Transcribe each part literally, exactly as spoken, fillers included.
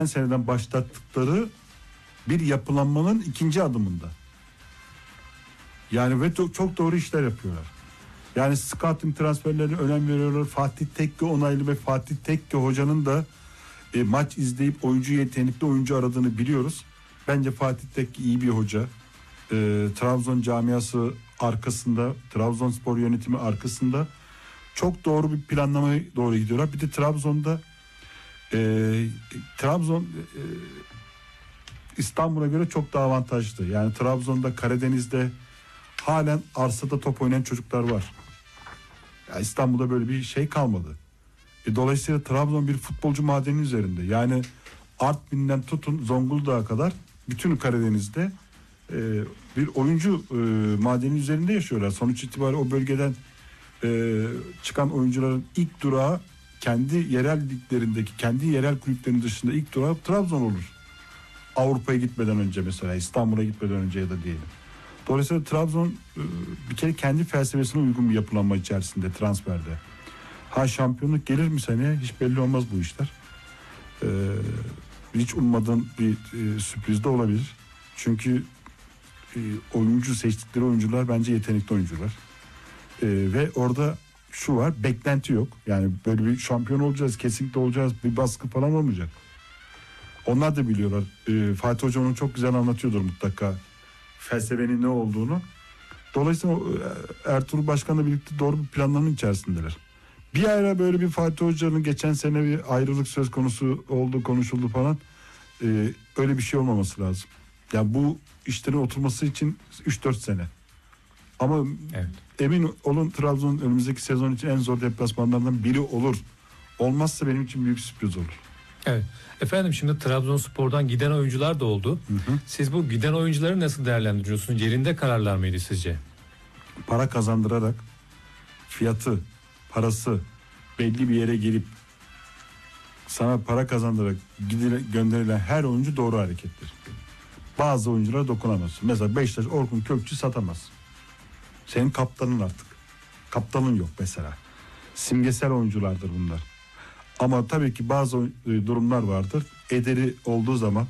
seneden başlattıkları bir yapılanmanın ikinci adımında. Yani ve çok, çok doğru işler yapıyorlar. Yani scouting transferlerine önem veriyorlar. Fatih Tekke onaylı ve Fatih Tekke hocanın da e, maç izleyip oyuncu yetenekli oyuncu aradığını biliyoruz. Bence Fatih Tekke iyi bir hoca. E, Trabzon camiası arkasında, Trabzonspor yönetimi arkasında çok doğru bir planlamaya doğru gidiyorlar. Bir de Trabzon'da e, Trabzon e, İstanbul'a göre çok daha avantajlı. Yani Trabzon'da, Karadeniz'de halen arsada top oynayan çocuklar var. Ya İstanbul'da böyle bir şey kalmadı. E, dolayısıyla Trabzon bir futbolcu madeni üzerinde. Yani Artvin'den tutun Zonguldak'a kadar bütün Karadeniz'de e, bir oyuncu e, madeni üzerinde yaşıyorlar. Sonuç itibariyle o bölgeden e, çıkan oyuncuların ilk durağı kendi yerel liglerindeki, kendi yerel kulüplerinin dışında ilk durağı Trabzon olur. Avrupa'ya gitmeden önce, mesela İstanbul'a gitmeden önce ya da diyelim. Dolayısıyla Trabzon bir kere kendi felsefesine uygun bir yapılanma içerisinde transferde. Ha şampiyonluk gelir mi seneye hiç belli olmaz bu işler. Ee, hiç ummadığın bir e, sürpriz de olabilir. Çünkü e, oyuncu seçtikleri oyuncular bence yetenekli oyuncular. Ee, ve orada şu var, beklenti yok. Yani böyle bir şampiyon olacağız, kesinlikle olacağız, bir baskı falan olmayacak. Onlar da biliyorlar. Ee, Fatih Hoca onu çok güzel anlatıyordur mutlaka. Felsefenin ne olduğunu. Dolayısıyla Ertuğrul Başkan'la birlikte doğru bir planlamanın içerisindeler. Bir ara böyle bir Fatih Hoca'nın geçen sene bir ayrılık söz konusu oldu, konuşuldu falan. Ee, öyle bir şey olmaması lazım. Yani bu işlerin oturması için üç dört sene. Ama evet, emin olun Trabzon'un önümüzdeki sezon için en zor deplasmanlardan biri olur. Olmazsa benim için büyük sürpriz olur. Evet. Efendim şimdi Trabzonspor'dan giden oyuncular da oldu. Hı hı. Siz bu giden oyuncuları nasıl değerlendiriyorsunuz? Yerinde kararlar mıydı sizce? Para kazandırarak, fiyatı, parası belli bir yere gelip sana para kazandırarak gidile, gönderilen her oyuncu doğru harekettir. Bazı oyunculara dokunamaz. Mesela Beşiktaş Orkun Kökçü satamaz. Senin kaptanın artık. Kaptanın yok mesela. Simgesel oyunculardır bunlar. Ama tabii ki bazı durumlar vardır. Ederi olduğu zaman,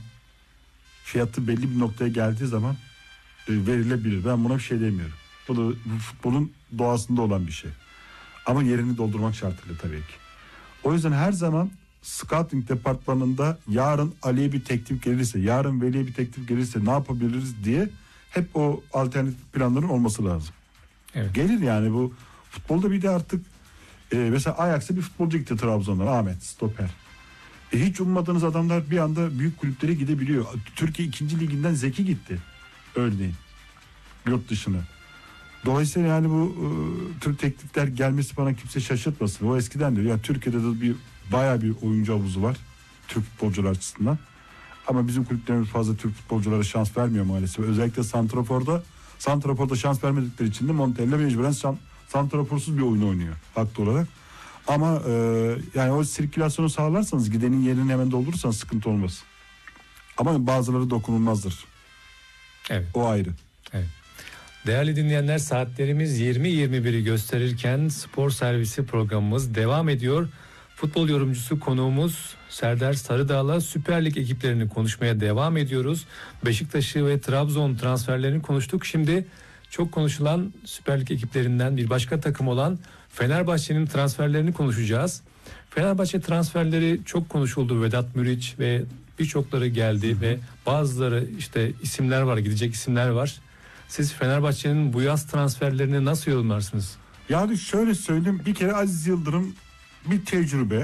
fiyatı belli bir noktaya geldiği zaman verilebilir. Ben buna bir şey demiyorum. Bu da futbolun doğasında olan bir şey. Ama yerini doldurmak şartıyla tabii ki. O yüzden her zaman scouting departmanında yarın Ali'ye bir teklif gelirse, yarın Veli'ye bir teklif gelirse ne yapabiliriz diye hep o alternatif planların olması lazım. Evet. Gelir yani bu futbolda bir de artık Ee, mesela Ajax'a bir futbolcu gitti Trabzon'dan, Ahmet stoper. E, hiç ummadığınız adamlar bir anda büyük kulüplere gidebiliyor. Türkiye ikinci liginden Zeki gitti örneğin yurt dışına. Dolayısıyla yani bu e, tür teklifler gelmesi bana kimse şaşırtmasın. O eskiden diyor. Yani Türkiye'de de bir bayağı bir oyuncu havuzu var Türk futbolcular açısından. Ama bizim kulüplerimiz fazla Türk futbolculara şans vermiyor maalesef. Özellikle santraforda santraforda şans vermedikleri için de Montella mecburen şans santraforsuz bir oyun oynuyor haklı olarak. Ama e, yani o sirkülasyonu sağlarsanız, gidenin yerini hemen doldurursanız sıkıntı olmaz. Ama bazıları dokunulmazdır. Evet. O ayrı. Evet. Değerli dinleyenler, saatlerimiz yirmi yirmi biri gösterirken spor servisi programımız devam ediyor. Futbol yorumcusu konuğumuz Serdar Sarıdağ'la Süper Lig ekiplerini konuşmaya devam ediyoruz. Beşiktaş'ı ve Trabzon transferlerini konuştuk. Şimdi çok konuşulan Süper Lig ekiplerinden bir başka takım olan Fenerbahçe'nin transferlerini konuşacağız. Fenerbahçe transferleri çok konuşuldu. Vedat Muriç ve birçokları geldi, hı hı, ve bazıları işte isimler var, gidecek isimler var. Siz Fenerbahçe'nin bu yaz transferlerini nasıl yorumlarsınız? Yani şöyle söyleyeyim, bir kere Aziz Yıldırım bir tecrübe.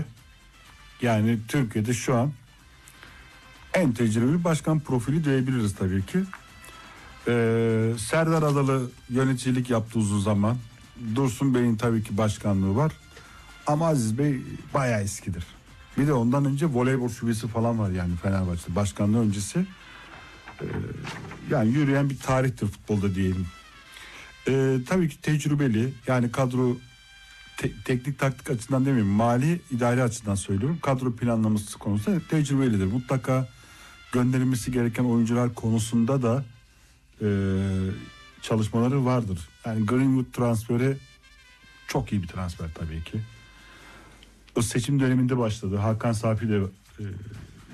Yani Türkiye'de şu an en tecrübeli başkan profili diyebiliriz tabii ki. Ee, Serdar Adalı yöneticilik yaptı uzun zaman. Dursun Bey'in tabii ki başkanlığı var. Ama Aziz Bey bayağı eskidir. Bir de ondan önce voleybol şubesi falan var yani Fenerbahçe'de. Başkanlığı öncesi. Ee, yani yürüyen bir tarihtir futbolda diyelim. Ee, tabii ki tecrübeli. Yani kadro te- teknik taktik açısından demeyeyim, mali idari açıdan söylüyorum. Kadro planlaması konusunda tecrübelidir. Mutlaka gönderilmesi gereken oyuncular konusunda da e, çalışmaları vardır. Yani Greenwood transferi çok iyi bir transfer tabii ki. O seçim döneminde başladı. Hakan Safi de e,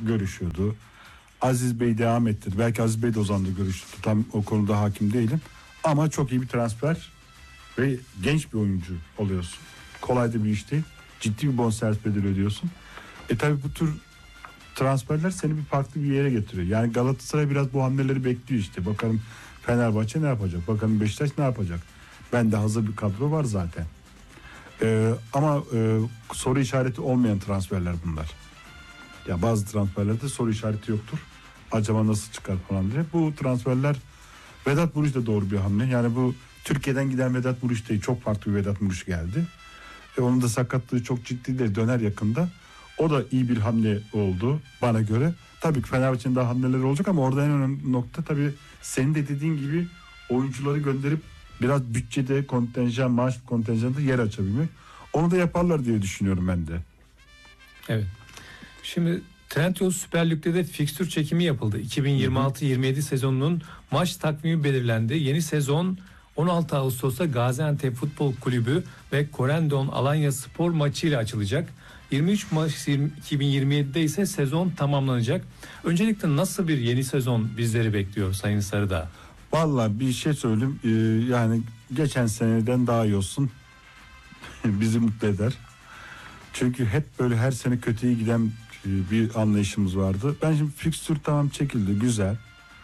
görüşüyordu. Aziz Bey devam ettirdi. Belki Aziz Bey de Ozan'la görüştü. Tam o konuda hakim değilim. Ama çok iyi bir transfer ve genç bir oyuncu oluyorsun. Kolay da bir iş değil. Ciddi bir bonservis bedeli ödüyorsun. E tabi bu tür transferler seni bir farklı bir yere getiriyor. Yani Galatasaray biraz bu hamleleri bekliyor işte. Bakalım Fenerbahçe ne yapacak? Bakalım Beşiktaş ne yapacak? Bende hazır bir kadro var zaten. Ee, ama e, soru işareti olmayan transferler bunlar. Ya bazı transferlerde soru işareti yoktur. Acaba nasıl çıkar falan diye. Bu transferler, Vedat Muriç de doğru bir hamle. Yani bu Türkiye'den giden Vedat Muriç değil. Çok farklı bir Vedat Muriç geldi. E, onun da sakatlığı çok ciddi değil. Döner yakında. O da iyi bir hamle oldu bana göre. Tabii ki Fenerbahçe'nin daha hamleleri olacak ama orada en önemli nokta tabii senin de dediğin gibi oyuncuları gönderip biraz bütçede kontenjan, maaş kontenjanında yer açabilmek. Onu da yaparlar diye düşünüyorum ben de. Evet. Şimdi Trendyol Süper Lig'de de fikstür çekimi yapıldı. iki bin yirmi altı yirmi yedi sezonunun maç takvimi belirlendi. Yeni sezon on altı Ağustos'ta Gaziantep Futbol Kulübü ve Corendon Alanya Spor maçıyla açılacak. yirmi üç Mayıs iki bin yirmi yedide ise sezon tamamlanacak. Öncelikle nasıl bir yeni sezon bizleri bekliyor Sayın Sarıdağ? Vallahi bir şey söyleyeyim. Ee, yani geçen seneden daha iyi olsun. Bizi mutlu eder. Çünkü hep böyle her sene kötüye giden bir anlayışımız vardı. Ben şimdi fikstür tamam çekildi, güzel.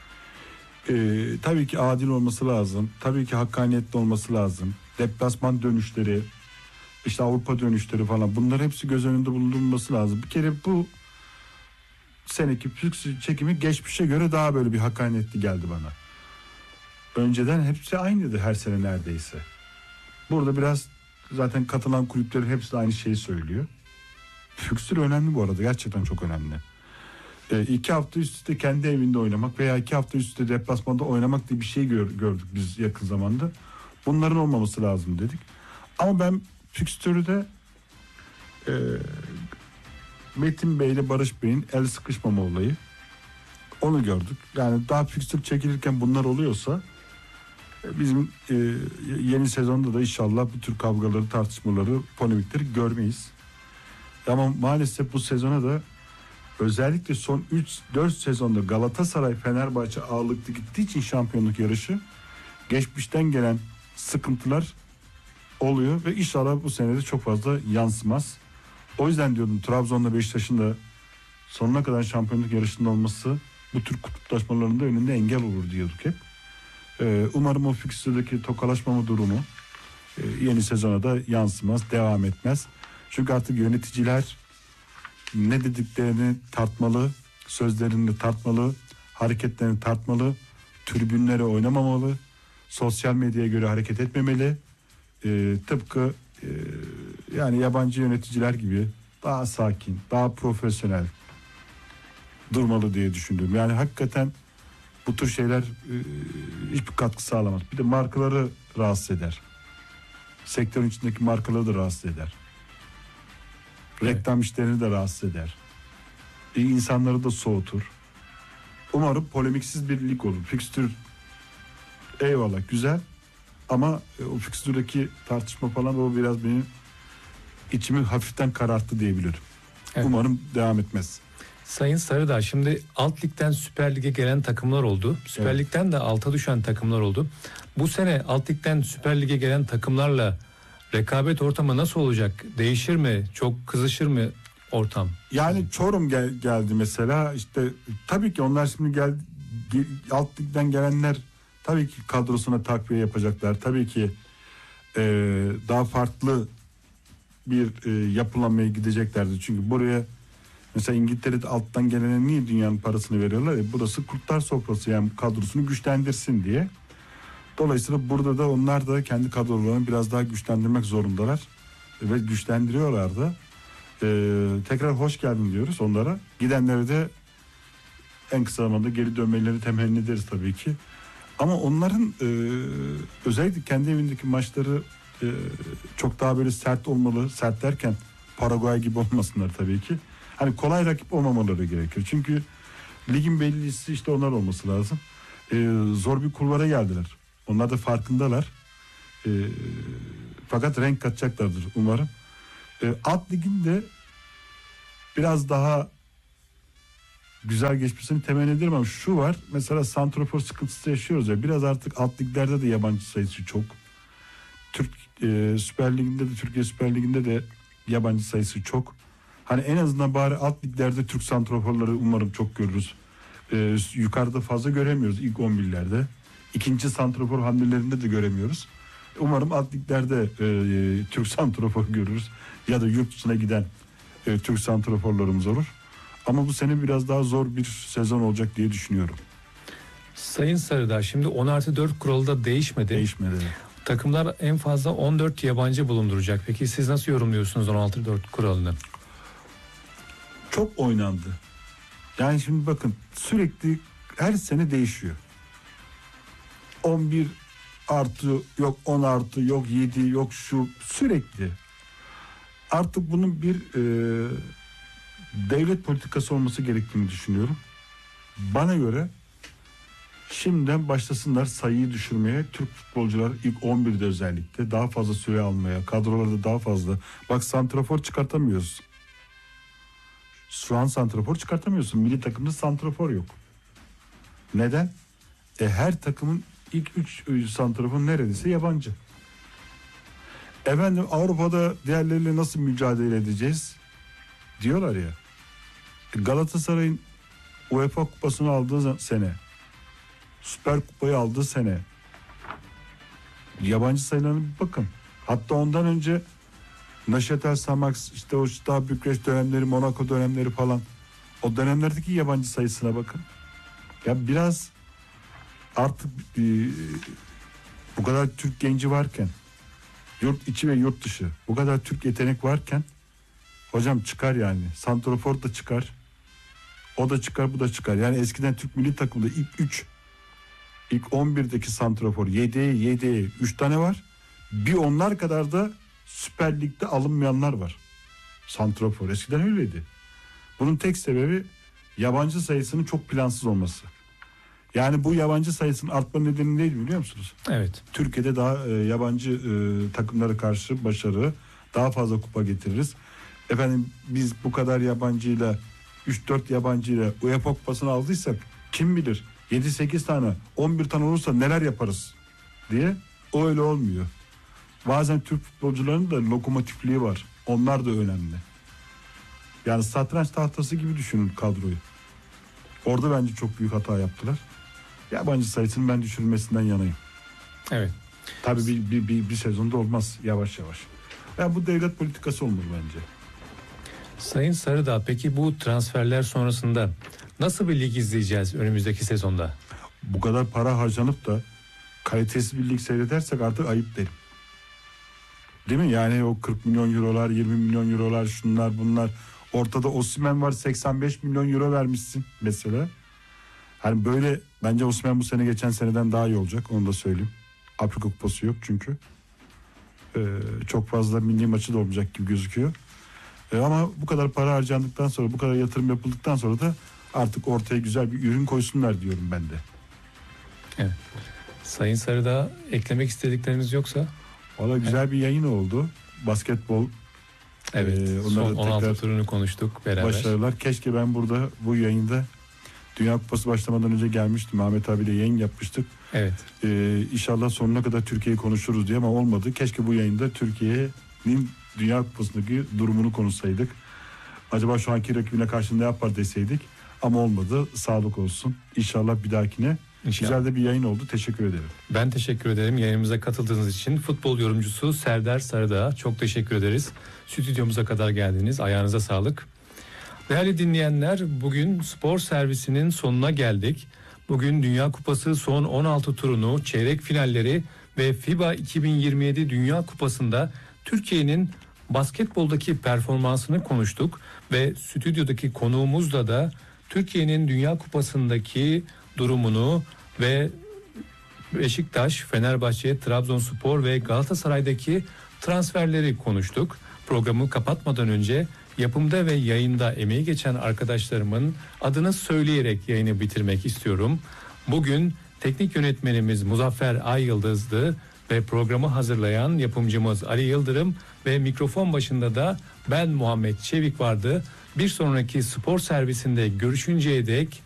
Ee, tabii ki adil olması lazım. Tabii ki hakkaniyetli olması lazım. Deplasman dönüşleri, işte Avrupa dönüşleri falan, bunlar hepsi göz önünde bulundurulması lazım. Bir kere bu seneki fikstür çekimi geçmişe göre daha böyle bir hakkaniyetli geldi bana. Önceden hepsi aynıydı her sene neredeyse. Burada biraz zaten katılan kulüplerin hepsi de aynı şeyi söylüyor. Fikstür önemli bu arada, gerçekten çok önemli. E, iki hafta üst üste kendi evinde oynamak veya iki hafta üst üste deplasmanda oynamak diye bir şey gör, gördük biz yakın zamanda. Bunların olmaması lazım dedik. Ama ben fikstürü de e, Metin Bey ile Barış Bey'in el sıkışmama olayı, onu gördük. Yani daha fikstür çekilirken bunlar oluyorsa e, bizim e, yeni sezonda da inşallah bu tür kavgaları, tartışmaları, polemikleri görmeyiz. Ama maalesef bu sezona da özellikle son üç dört sezonda Galatasaray Fenerbahçe ağırlıklı gittiği için şampiyonluk yarışı, geçmişten gelen sıkıntılar oluyor ve inşallah bu sene de çok fazla yansımaz. O yüzden diyordum, Trabzon'la Beşiktaş'ın da sonuna kadar şampiyonluk yarışında olması bu tür kutuplaşmalarında önünde engel olur diyorduk hep. Ee, umarım o fikstürdeki tokalaşmama durumu e, yeni sezona da yansımaz, devam etmez. Çünkü artık yöneticiler ne dediklerini tartmalı, sözlerini tartmalı, hareketlerini tartmalı, tribünlere oynamamalı, sosyal medyaya göre hareket etmemeli. Ee, tıpkı e, yani yabancı yöneticiler gibi daha sakin, daha profesyonel durmalı diye düşündüm. Yani hakikaten bu tür şeyler e, hiçbir katkı sağlamaz. Bir de markaları rahatsız eder. Sektörün içindeki markaları da rahatsız eder. Reklam evet. işlerini de rahatsız eder. İyi insanları da soğutur. Umarım polemiksiz bir lig olur. Fikstür eyvallah güzel ama o fikstürdeki tartışma falan o biraz benim içimi hafiften kararttı diyebilirim. Evet. Umarım devam etmez. Sayın Sarıdağ, şimdi alt ligden Süper Lig'e gelen takımlar oldu. Süper evet. Lig'den de alta düşen takımlar oldu. Bu sene alt ligden Süper Lig'e gelen takımlarla rekabet ortamı nasıl olacak? Değişir mi? Çok kızışır mı ortam? Yani Çorum gel, geldi mesela. İşte tabii ki onlar şimdi gel, gel alt ligden gelenler tabii ki kadrosuna takviye yapacaklar. Tabii ki e, daha farklı bir e, yapılanmaya gideceklerdi. Çünkü buraya mesela İngiltere'de alttan gelene niye dünyanın parasını veriyorlar? E, burası kurtlar sofrası, yani kadrosunu güçlendirsin diye. Dolayısıyla burada da onlar da kendi kadrolarını biraz daha güçlendirmek zorundalar. Ve güçlendiriyorlar da. Ee, tekrar hoş geldin diyoruz onlara. Gidenlere de en kısa zamanda geri dönmeleri temenni ederiz tabii ki. Ama onların e, özellikle kendi evindeki maçları e, çok daha böyle sert olmalı. Sert derken Paraguay gibi olmasınlar tabii ki. Hani kolay rakip olmamaları gerekiyor. Çünkü ligin bellisi işte onlar olması lazım. E, zor bir kulvara geldiler. Onlar da farkındalar. E, fakat renk katacaklardır umarım. E, alt liginde biraz daha güzel geçmesini temenni ederim ama şu var. Mesela santrafor sıkıntısı yaşıyoruz ya. Biraz artık alt liglerde de yabancı sayısı çok. Türk e, Süper Ligi'nde de Türkiye Süper Ligi'nde de yabancı sayısı çok. Hani en azından bari alt liglerde Türk santraforları umarım çok görürüz. E, yukarıda fazla göremiyoruz ilk on birlerde. İkinci santrafor hamlelerinde de göremiyoruz. Umarım alt liglerde e, Türk santrafor görürüz. Ya da yurt dışına giden e, Türk santraforlarımız olur. Ama bu sene biraz daha zor bir sezon olacak diye düşünüyorum. Sayın Sarıdağ, şimdi on artı dört kuralı da değişmedi. Değişmedi. Takımlar en fazla on dört yabancı bulunduracak. Peki siz nasıl yorumluyorsunuz on altı dört kuralını? Çok oynandı. Yani şimdi bakın sürekli her sene değişiyor. on bir artı yok on artı yok yedi yok şu sürekli. Artık bunun bir e, devlet politikası olması gerektiğini düşünüyorum. Bana göre şimdiden başlasınlar sayıyı düşürmeye. Türk futbolcular ilk on birde özellikle daha fazla süre almaya, kadrolarda daha fazla. Bak santrafor çıkartamıyoruz. Şu an santrafor çıkartamıyorsun. Milli takımda santrafor yok. Neden? E, her takımın ilk üç santrafor neredeyse yabancı. Efendim Avrupa'da diğerleriyle nasıl mücadele edeceğiz? Diyorlar ya. Galatasaray'ın UEFA kupasını aldığı sene, Süper Kupayı aldığı sene yabancı sayılarına bir bakın. Hatta ondan önce Neşetel Samax, işte o Steaua Bükreş dönemleri, Monaco dönemleri falan, o dönemlerdeki yabancı sayısına bakın. Ya biraz artık e, bu kadar Türk genci varken, yurt içi ve yurt dışı bu kadar Türk yetenek varken hocam çıkar yani. Santrafor da çıkar. O da çıkar, bu da çıkar. Yani eskiden Türk milli takımında ilk üç, ilk on birdeki santrafor yedi yedi üç tane var. Bir onlar kadar da Süper Lig'de alınmayanlar var. Santrafor eskiden öyleydi. Bunun tek sebebi yabancı sayısının çok plansız olması. Yani bu yabancı sayısının artma nedeni neydi biliyor musunuz? Evet. Türkiye'de daha e, yabancı e, takımlara karşı başarı, daha fazla kupa getiririz. Efendim biz bu kadar yabancıyla, üç dört yabancıyla UEFA kupasını aldıysak kim bilir yedi sekiz tane, on bir tane olursa neler yaparız diye. O öyle olmuyor. Bazen Türk futbolcularının da lokomotifliği var. Onlar da önemli. Yani satranç tahtası gibi düşünün kadroyu. Orada bence çok büyük hata yaptılar. Yabancı sayısının ben düşürülmesinden yanayım. Evet. Tabii bir, bir, bir, bir sezonda olmaz, yavaş yavaş. Yani bu devlet politikası olmalı bence. Sayın Sarıdağ, peki bu transferler sonrasında nasıl bir lig izleyeceğiz önümüzdeki sezonda? Bu kadar para harcanıp da kalitesiz bir lig seyredersek artık ayıp derim. Değil mi? Yani o kırk milyon eurolar, yirmi milyon eurolar, şunlar bunlar. Ortada Osimhen var, seksen beş milyon euro vermişsin mesela. Hani böyle bence Osimhen bu sene geçen seneden daha iyi olacak, onu da söyleyeyim. Afrika kupası yok çünkü. Ee, çok fazla milli maçı da olmayacak gibi gözüküyor. Ee, ama bu kadar para harcandıktan sonra, bu kadar yatırım yapıldıktan sonra da artık ortaya güzel bir ürün koysunlar diyorum ben de. Evet. Sayın Sarıdağ, eklemek istedikleriniz yoksa? Valla güzel evet. Bir yayın oldu. Basketbol. Evet. Ee, son on altı turunu konuştuk beraber. Başarılar. Keşke ben burada bu yayında Dünya Kupası başlamadan önce gelmiştim. Ahmet abiyle yayın yapmıştık. Evet. Ee, inşallah sonuna kadar Türkiye'yi konuşuruz diye ama olmadı. Keşke bu yayında Türkiye'nin Dünya Kupası'ndaki durumunu konuşsaydık. Acaba şu anki rakibine karşı ne yapar deseydik. Ama olmadı. Sağlık olsun. İnşallah bir dahakine. İnşallah. Güzel de bir yayın oldu. Teşekkür ederim. Ben teşekkür ederim yayınımıza katıldığınız için. Futbol yorumcusu Serdar Sarıdağ, çok teşekkür ederiz. Stüdyomuza kadar geldiniz. Ayağınıza sağlık. Değerli dinleyenler, bugün spor servisinin sonuna geldik. Bugün Dünya Kupası son on altı turunu, çeyrek finalleri ve FIBA iki bin yirmi yedi Dünya Kupası'nda Türkiye'nin basketboldaki performansını konuştuk ve stüdyodaki konuğumuzla da Türkiye'nin Dünya Kupası'ndaki durumunu ve Beşiktaş, Fenerbahçe, Trabzonspor ve Galatasaray'daki transferleri konuştuk. Programı kapatmadan önce yapımda ve yayında emeği geçen arkadaşlarımın adını söyleyerek yayını bitirmek istiyorum. Bugün teknik yönetmenimiz Muzaffer Ayyıldız'dı ve programı hazırlayan yapımcımız Ali Yıldırım ve mikrofon başında da ben Muhammed Çevik vardı. Bir sonraki spor servisinde görüşünceye dek